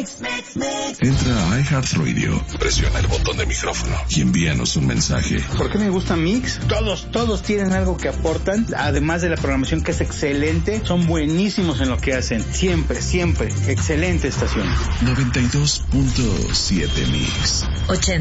Entra a iHeartRadio, presiona el botón de micrófono y envíanos un mensaje. ¿Por qué me gusta Mix? Todos tienen algo que aportan, además de la programación que es excelente, son buenísimos en lo que hacen. Siempre, excelente estación. 92.7 Mix. 80.